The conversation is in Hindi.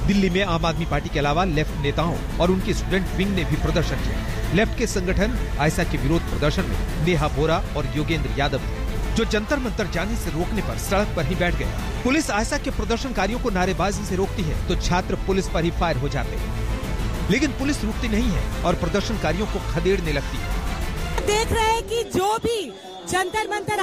दिल्ली में आम आदमी पार्टी के अलावा लेफ्ट नेताओं और उनकी स्टूडेंट विंग ने भी प्रदर्शन किया। लेफ्ट के संगठन आयशा के विरोध प्रदर्शन में नेहा बोरा और योगेंद्र यादव थे, जो जंतर मंतर जाने से रोकने पर सड़क पर ही बैठ गए। पुलिस आयशा के प्रदर्शनकारियों को नारेबाजी से रोकती है तो छात्र पुलिस पर ही फायर हो जाते हैं, लेकिन पुलिस रुकती नहीं है और प्रदर्शनकारियों को खदेड़ने लगती है। देख रहे हैं कि जो भी जंतर मंतर